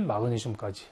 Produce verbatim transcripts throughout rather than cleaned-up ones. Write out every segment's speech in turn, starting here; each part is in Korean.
아니면 마그네슘까지.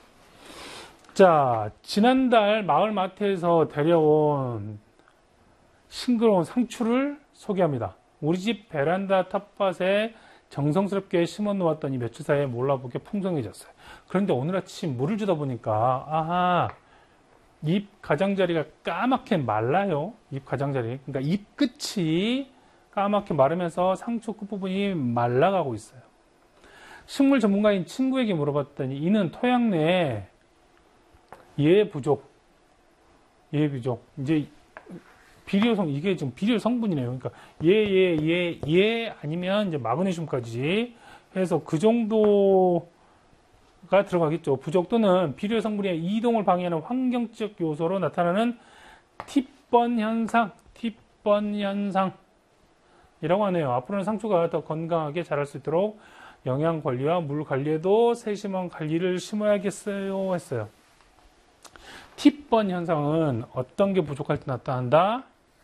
자, 지난달 마을마트에서 데려온 싱그러운 상추를 소개합니다. 우리 집 베란다 텃밭에 정성스럽게 심어 놓았더니 며칠 사이에 몰라보게 풍성해졌어요. 그런데 오늘 아침 물을 주다 보니까 아하, 잎 가장자리가 까맣게 말라요. 잎 가장자리. 그러니까 잎 끝이 까맣게 마르면서 상추 끝부분이 말라가고 있어요. 식물 전문가인 친구에게 물어봤더니 이는 토양 내에 예 부족, 예 부족. 이제 비료성, 이게 지금 비료 성분이네요. 그러니까 예, 예, 예, 예 아니면 이제 마그네슘까지 해서 그 정도가 들어가겠죠. 부족 또는 비료 성분의 이동을 방해하는 환경적 요소로 나타나는 팁번 현상, 팁번 현상. 이라고 하네요. 앞으로는 상추가 더 건강하게 자랄 수 있도록 영양 관리와 물 관리에도 세심한 관리를 심어야겠어요 했어요. 팁번 현상은 어떤 게 부족할 때 나타난다?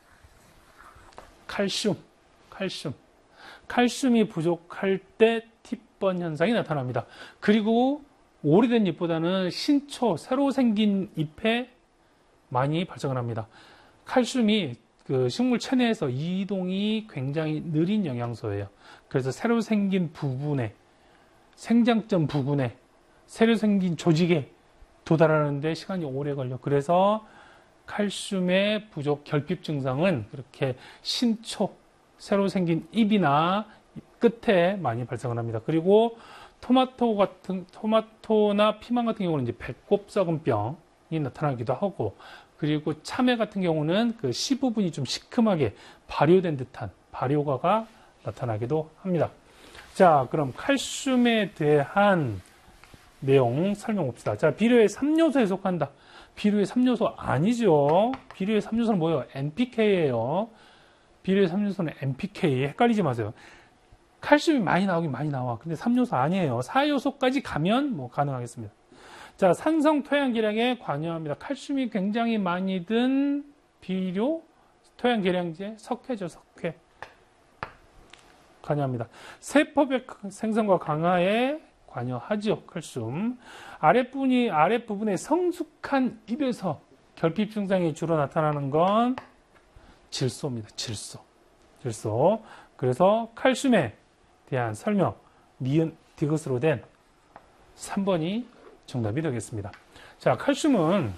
칼슘, 칼슘. 칼슘이 부족할 때 팁번 현상이 나타납니다. 그리고 오래된 잎보다는 신초, 새로 생긴 잎에 많이 발생을 합니다. 칼슘이 그 식물 체내에서 이동이 굉장히 느린 영양소예요. 그래서 새로 생긴 부분에, 생장점 부분에, 새로 생긴 조직에 도달하는데 시간이 오래 걸려. 그래서 칼슘의 부족 결핍 증상은 그렇게 신초, 새로 생긴 잎이나 끝에 많이 발생을 합니다. 그리고 토마토 같은, 토마토나 피망 같은 경우는 이제 배꼽 썩은병이 나타나기도 하고, 그리고 참외 같은 경우는 그 씨 부분이 좀 시큼하게 발효된 듯한 발효가가 나타나기도 합니다. 자, 그럼 칼슘에 대한 내용 설명봅시다. 자, 비료의 삼 요소에 속한다. 비료의 삼 요소 아니죠. 비료의 삼 요소는 뭐예요? 엔피케이예요. 비료의 삼 요소는 엔피케이. 헷갈리지 마세요. 칼슘이 많이 나오긴 많이 나와. 근데 삼 요소 아니에요. 사 요소까지 가면 뭐 가능하겠습니다. 자, 산성 토양 개량에 관여합니다. 칼슘이 굉장히 많이 든 비료, 토양 개량제, 석회죠, 석회. 관여합니다. 세포벽 생성과 강화에 관여하죠, 칼슘. 아랫부분이, 아랫부분에 성숙한 잎에서 결핍 증상이 주로 나타나는 건 질소입니다, 질소. 질소. 그래서 칼슘에 대한 설명, 니은, 디귿으로 된 삼 번이 정답이 되겠습니다. 자, 칼슘은,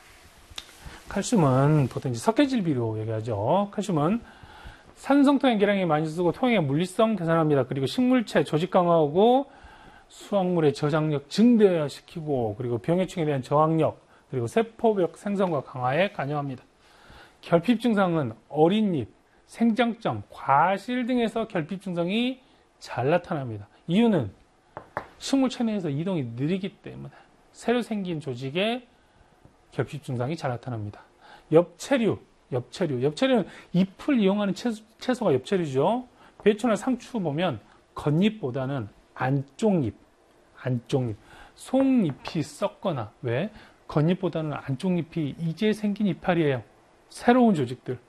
칼슘은 보통 이제 석회질 비료 얘기하죠. 칼슘은 산성토양 개량에 많이 쓰고 토양의 물리성 개선합니다. 그리고 식물체 조직 강화하고 수확물의 저장력 증대시키고, 그리고 병해충에 대한 저항력, 그리고 세포벽 생성과 강화에 관여합니다. 결핍 증상은 어린 잎, 생장점, 과실 등에서 결핍 증상이 잘 나타납니다. 이유는 식물 체내에서 이동이 느리기 때문에 새로 생긴 조직에 결핍 증상이 잘 나타납니다. 엽채류, 엽채류. 엽채류는 잎을 이용하는 채소, 채소가 엽채류죠. 배추나 상추 보면 겉잎보다는 안쪽잎, 안쪽잎. 속잎이 썩거나, 왜? 겉잎보다는 안쪽잎이 이제 생긴 이파리예요. 새로운 조직들.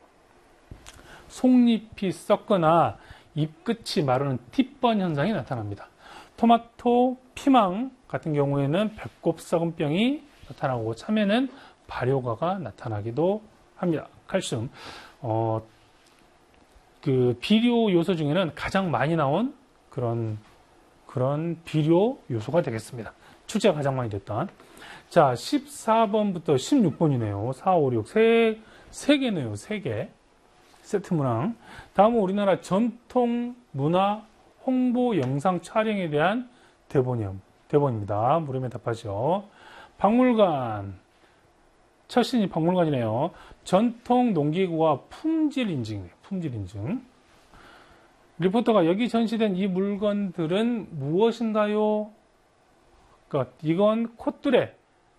속잎이 썩거나 잎 끝이 마르는 팁번 현상이 나타납니다. 토마토, 피망 같은 경우에는 배꼽 썩은병이 나타나고, 참외는 발효가가 나타나기도 합니다. 칼슘. 어, 그 비료 요소 중에는 가장 많이 나온 그런, 그런 비료 요소가 되겠습니다. 출제가 가장 많이 됐던. 자, 십사 번부터 십육 번이네요. 사, 오, 육. 세, 세 개네요. 세 개. 세트 문항. 다음은 우리나라 전통 문화 홍보 영상 촬영에 대한 대본이요. 대본입니다. 물음에 답하죠. 박물관. 첫 신이 박물관이네요. 전통 농기구와 품질 인증이에요. 품질 인증. 리포터가 여기 전시된 이 물건들은 무엇인가요? 그러니까 이건 콧뚜레,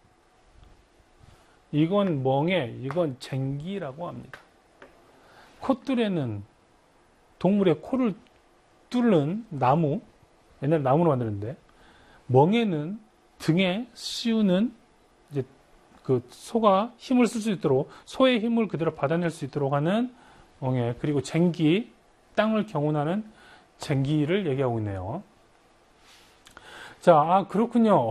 이건 멍에, 이건 쟁기라고 합니다. 콧뚜레는 동물의 코를 뚫는 나무, 옛날에 나무로 만드는데, 멍에는 등에 씌우는 이제 그 소가 힘을 쓸 수 있도록, 소의 힘을 그대로 받아낼 수 있도록 하는 멍에, 그리고 쟁기, 땅을 경운하는 쟁기를 얘기하고 있네요. 자, 아, 그렇군요.